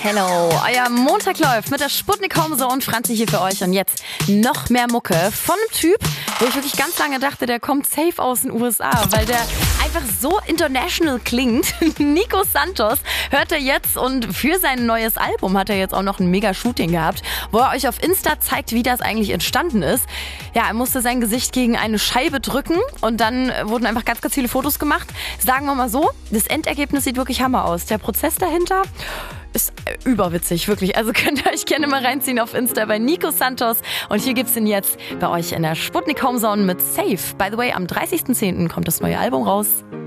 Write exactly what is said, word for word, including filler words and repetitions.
Hello, euer Montag läuft mit der Sputnik Homezone und Franzi hier für euch. Und jetzt noch mehr Mucke von einem Typ, wo ich wirklich ganz lange dachte, der kommt safe aus den U S A, weil der einfach so international klingt. Nico Santos hört er jetzt und für sein neues Album hat er jetzt auch noch ein Mega-Shooting gehabt, wo er euch auf Insta zeigt, wie das eigentlich entstanden ist. Ja, er musste sein Gesicht gegen eine Scheibe drücken und dann wurden einfach ganz, ganz viele Fotos gemacht. Sagen wir mal so, das Endergebnis sieht wirklich Hammer aus. Der Prozess dahinter ist überwitzig, wirklich. Also könnt ihr euch gerne mal reinziehen auf Insta bei Nico Santos. Und hier gibt's ihn jetzt bei euch in der Sputnik Homezone mit Safe. By the way, am dreißigsten zehnten kommt das neue Album raus.